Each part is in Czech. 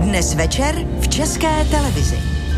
Dnes večer v České televizi.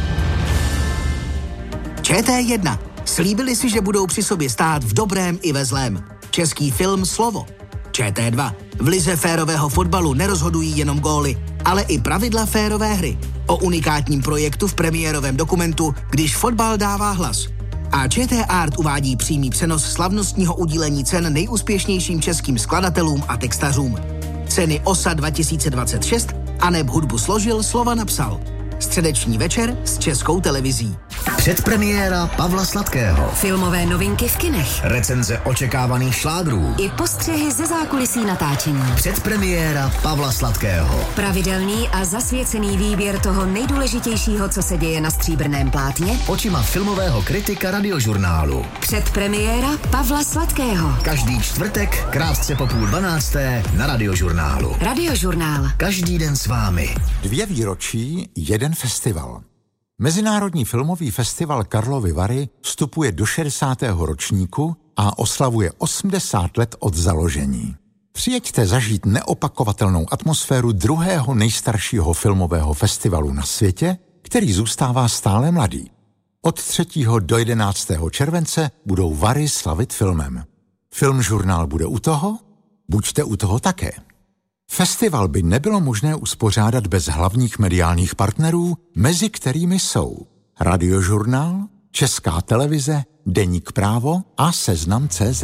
ČT1. Slíbili si, že budou při sobě stát v dobrém i ve zlém. Český film Slovo. ČT2. V lize férového fotbalu nerozhodují jenom góly, ale i pravidla férové hry. O unikátním projektu v premiérovém dokumentu Když fotbal dává hlas. A ČT Art uvádí přímý přenos slavnostního udílení cen nejúspěšnějším českým skladatelům a textařům. Ceny OSA 2026 aneb hudbu složil, slova napsal. Středeční večer s Českou televizí. Předpremiéra Pavla Sladkého. Filmové novinky v kinech. Recenze očekávaných šlágrů. I postřehy ze zákulisí natáčení. Předpremiéra Pavla Sladkého. Pravidelný a zasvěcený výběr toho nejdůležitějšího, co se děje na stříbrném plátně. Očima filmového kritika Radiožurnálu. Předpremiéra Pavla Sladkého. Každý čtvrtek, krátce po 11:30 na Radiožurnálu. Radiožurnál. Každý den s vámi. 2 výročí, 1 festival. Mezinárodní filmový festival Karlovy Vary vstupuje do 60. ročníku a oslavuje 80 let od založení. Přijeďte zažít neopakovatelnou atmosféru druhého nejstaršího filmového festivalu na světě, který zůstává stále mladý. Od 3. do 11. července budou Vary slavit filmem. Filmžurnál bude u toho? Buďte u toho také. Festival by nebylo možné uspořádat bez hlavních mediálních partnerů, mezi kterými jsou Radiožurnál, Česká televize, Deník Právo a Seznam.cz.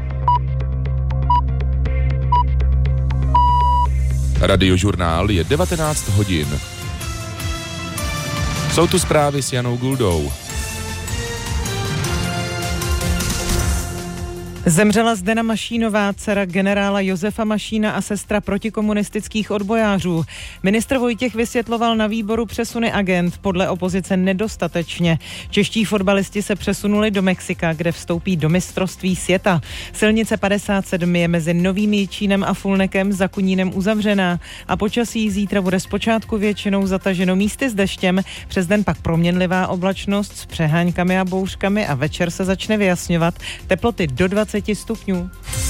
Radiožurnál je 19 hodin. Jsou tu zprávy s Janou Guldou. Zemřela Zdena Mašínová, dcera generála Josefa Mašína a sestra protikomunistických odbojářů. Ministr Vojtěch vysvětloval na výboru přesuny agent, podle opozice nedostatečně. Čeští fotbalisti se přesunuli do Mexika, kde vstoupí do mistrovství světa. Silnice 57 je mezi Novým Jičínem a Fulnekem za Kunínem uzavřená a počasí zítra bude zpočátku většinou zataženo místy s deštěm, přes den pak proměnlivá oblačnost s přeháňkami a bouřkami a večer se začne vyjasňovat. Teploty do 20 stupňů.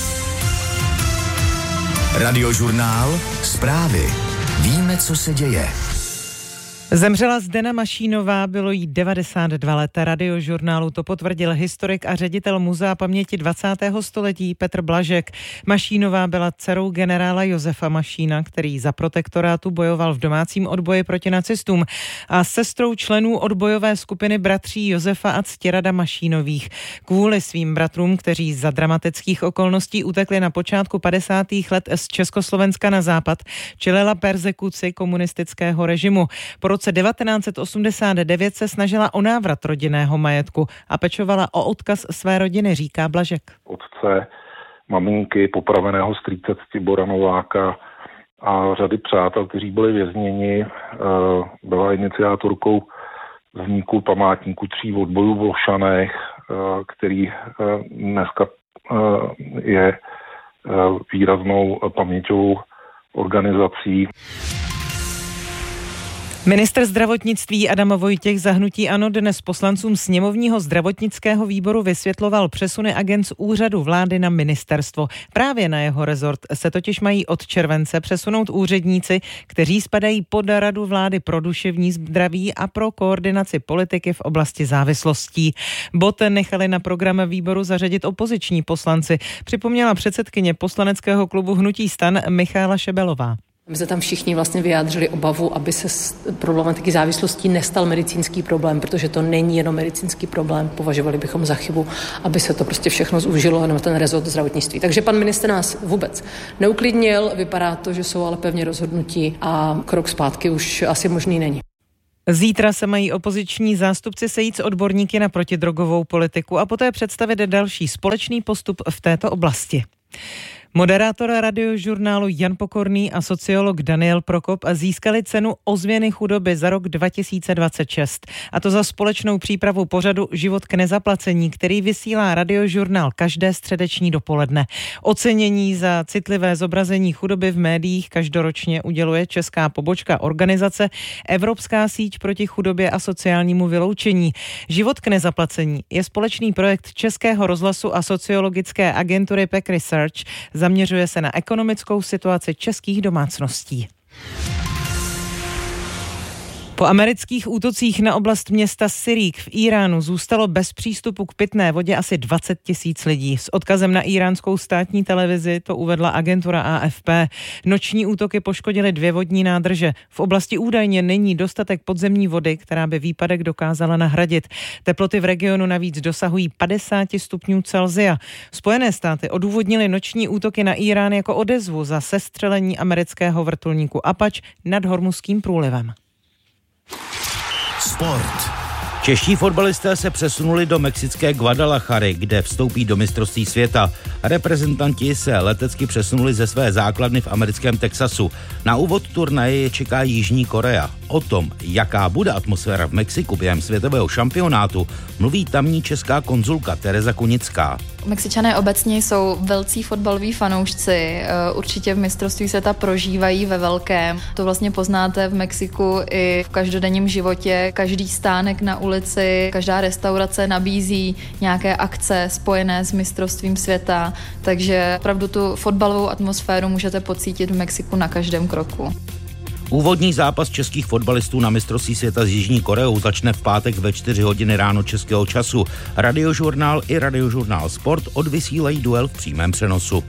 Radiožurnál. Zprávy. Víme, co se děje. Zemřela Zdena Mašínová, bylo jí 92 let. Radiožurnálu to potvrdil historik a ředitel Muzea paměti 20. století Petr Blažek. Mašínová byla dcerou generála Josefa Mašína, který za protektorátu bojoval v domácím odboji proti nacistům, a sestrou členů odbojové skupiny bratří Josefa a Ctirada Mašínových. Kvůli svým bratrům, kteří za dramatických okolností utekli na počátku 50. let z Československa na západ, čelila perzekuci komunistického režimu. Po roce 1989 se snažila o návrat rodinného majetku a pečovala o odkaz své rodiny, říká Blažek. Otce, maminky, popraveného strýce Tibora Nováka a řady přátel, kteří byli vězněni, byla iniciátorkou vzniku památníku 3 odbojů v Olšanech, který dneska je výraznou paměťovou organizací. Ministr zdravotnictví Adam Vojtěch za hnutí ANO dnes poslancům sněmovního zdravotnického výboru vysvětloval přesuny agent z úřadu vlády na ministerstvo. Právě na jeho rezort se totiž mají od července přesunout úředníci, kteří spadají pod Radu vlády pro duševní zdraví a pro koordinaci politiky v oblasti závislostí. Bod nechali na program výboru zařadit opoziční poslanci, připomněla předsedkyně poslaneckého klubu hnutí STAN Michaela Šebelová. My se tam všichni vlastně vyjádřili obavu, aby se z problematiky závislostí nestal medicínský problém, protože to není jenom medicínský problém. Považovali bychom za chybu, aby se to prostě všechno zúžilo na ten rezort zdravotnictví. Takže pan ministr nás vůbec neuklidnil, vypadá to, že jsou ale pevně rozhodnutí a krok zpátky už asi možný není. Zítra se mají opoziční zástupci sejít s odborníky na protidrogovou politiku a poté představit další společný postup v této oblasti. Moderátor Radiožurnálu Jan Pokorný a sociolog Daniel Prokop získali cenu Ozvěny chudoby za rok 2026. A to za společnou přípravu pořadu Život k nezaplacení, který vysílá Radiožurnál každé středeční dopoledne. Ocenění za citlivé zobrazení chudoby v médiích každoročně uděluje česká pobočka organizace Evropská síť proti chudobě a sociálnímu vyloučení. Život k nezaplacení je společný projekt Českého rozhlasu a sociologické agentury PEC Research. Zaměřuje se na ekonomickou situaci českých domácností. Po amerických útocích na oblast města Sirík v Iránu zůstalo bez přístupu k pitné vodě asi 20 000 lidí. S odkazem na iránskou státní televizi to uvedla agentura AFP. Noční útoky poškodily 2 vodní nádrže. V oblasti údajně není dostatek podzemní vody, která by výpadek dokázala nahradit. Teploty v regionu navíc dosahují 50 stupňů Celsia. Spojené státy odůvodnily noční útoky na Irán jako odezvu za sestřelení amerického vrtulníku Apache nad Hormuzským průlivem. Sport. Čeští fotbalisté se přesunuli do mexické Guadalajary, kde vstoupí do mistrovství světa. Reprezentanti se letecky přesunuli ze své základny v americkém Texasu. Na úvod turnaje je čeká Jižní Korea. O tom, jaká bude atmosféra v Mexiku během světového šampionátu, mluví tamní česká konzulka Tereza Kunická. Mexičané obecně jsou velcí fotbaloví fanoušci, určitě v mistrovství světa prožívají ve velkém. To vlastně poznáte v Mexiku i v každodenním životě. Každý stánek na ulici, každá restaurace nabízí nějaké akce spojené s mistrovstvím světa, takže opravdu tu fotbalovou atmosféru můžete pocítit v Mexiku na každém kroku. Úvodní zápas českých fotbalistů na mistrovství světa s Jižní Koreou začne v pátek ve 4 hodiny ráno českého času. Radiožurnál i Radiožurnál Sport odvysílají duel v přímém přenosu.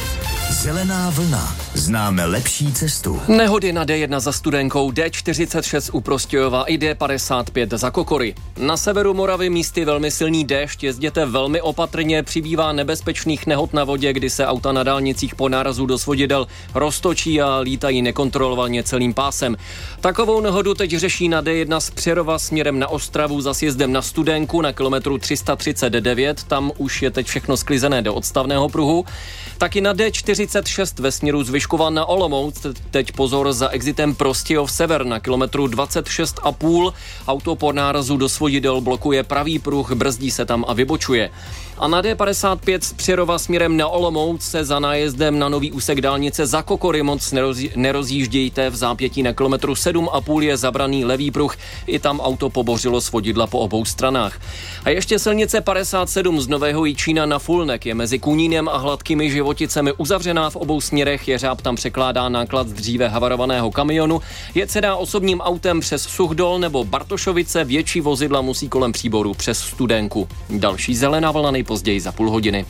Zelená vlna. Známe lepší cestu. Nehody na D1 za Studenkou, D46 u Prostějova i D55 za Kokory. Na severu Moravy místy velmi silný déšť, jezděte velmi opatrně, přibývá nebezpečných nehod na vodě, kdy se auta na dálnicích po nárazu do svodidel roztočí a lítají nekontrolovaně celým pásem. Takovou nehodu teď řeší na D1 z Přerova směrem na Ostravu za sjezdem na Studenku na kilometru 339, tam už je teď všechno sklizené do odstavného pruhu. Taky na D46 ve směru z Vyškova na Olomouc, teď pozor za exitem Prostějov sever na kilometru 26,5. Auto po nárazu do svodidel blokuje pravý pruh, brzdí se tam a vybočuje. A na D55 z Přerova směrem na Olomouc se za nájezdem na nový úsek dálnice za Kokory moc nerozjíždějte, v zápětí na kilometru 7,5 je zabraný levý pruh, i tam auto pobořilo svodidla po obou stranách. A ještě silnice 57 z Nového Jičína na Fulnek je mezi Kunínem a Hladkými Životicemi uzavřená v obou směrech, jeřáb tam překládá náklad z dříve havarovaného kamionu, jet se dá osobním autem přes Suchdol nebo Bartošovice, větší vozidla musí kolem Příboru přes Studenku. Další zelená vlna nejpozději za půl hodiny.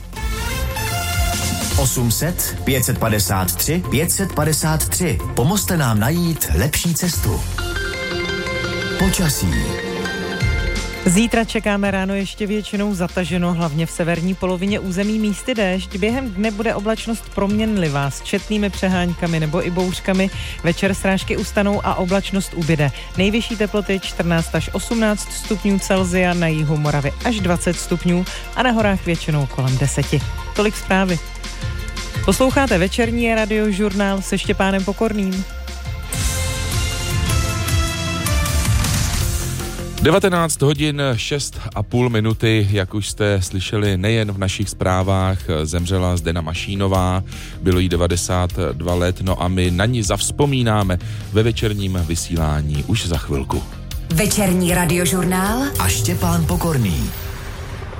800 553 553. Pomozte nám najít lepší cestu. Počasí. Zítra čekáme ráno ještě většinou zataženo, hlavně v severní polovině území místy déšť. Během dne bude oblačnost proměnlivá s četnými přeháňkami nebo i bouřkami. Večer srážky ustanou a oblačnost ubyde. Nejvyšší teploty 14 až 18 stupňů Celsia, na jihu Moravy až 20 stupňů a na horách většinou kolem 10. Tolik zprávy. Posloucháte večerní Radiožurnál se Štěpánem Pokorným. 19 hodin 6,5 minuty, jak už jste slyšeli nejen v našich zprávách, zemřela Zdena Mašínová, bylo jí 92 let, no a my na ní zavzpomínáme ve večerním vysílání už za chvilku. Večerní Radiožurnál a Štěpán Pokorný.